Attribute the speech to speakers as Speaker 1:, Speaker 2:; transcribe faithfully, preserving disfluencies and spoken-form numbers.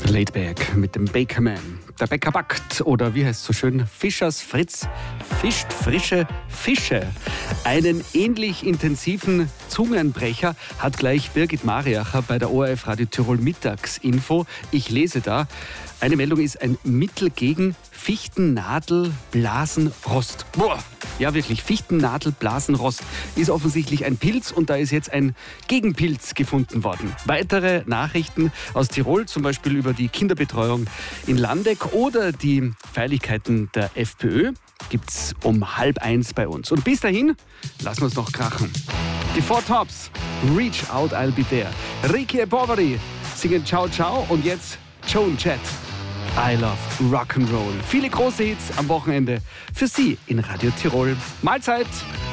Speaker 1: Laidback mit dem Bakerman. Der Bäcker backt, oder wie heißt es so schön, Fischers Fritz fischt frische Fische. Einen ähnlich intensiven Zungenbrecher hat gleich Birgit Mariacher bei der O R F Radio Tirol Mittagsinfo. Ich lese da, eine Meldung ist ein Mittel gegen Fichtennadelblasenrost. Boah, ja wirklich, Fichtennadelblasenrost ist offensichtlich ein Pilz und da ist jetzt ein Gegenpilz gefunden worden. Weitere Nachrichten aus Tirol, zum Beispiel über die Kinderbetreuung in Landeck oder die Feierlichkeiten der FPÖ, gibt's um halb eins bei uns. Und bis dahin, lassen wir uns noch krachen. Die Four Tops, Reach Out, I'll Be There. Ricky e Poveri singen Ciao Ciao und jetzt Joan Jett. I Love Rock'n'Roll. Viele große Hits am Wochenende für Sie in Radio Tirol. Mahlzeit!